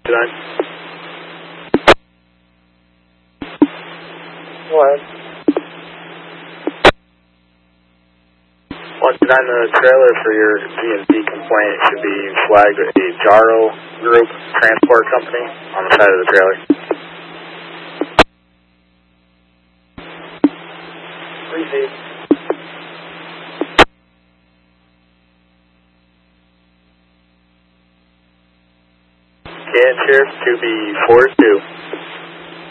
Design. What? 129, the trailer for your GMP complaint should be flagged with a Jaro Group Transport Company on the side of the trailer. Received. Can Sheriff 2B42.